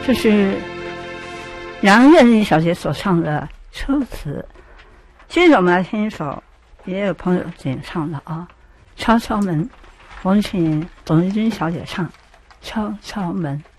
这是杨艳丽小姐所唱的《秋词》。接着我们来听一首也有朋友点唱的啊，《敲敲门》，我们请董丽君小姐唱《敲敲门》。